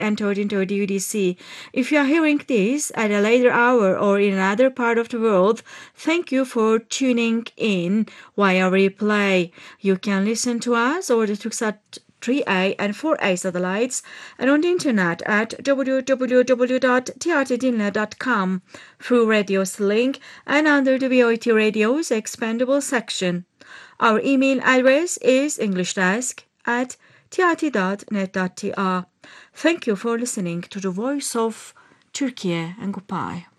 entered into the UDC. If you are hearing this at a later hour or in another part of the world, thank you for tuning in via replay. You can listen to us over the Tuxat 3A and 4A satellites and on the internet at www.trtdinler.com through Radio Link and under the VOIT Radio's expandable section. Our email address is englishdesk@trt.net.tr. Thank you for listening to the Voice of Turkey and goodbye.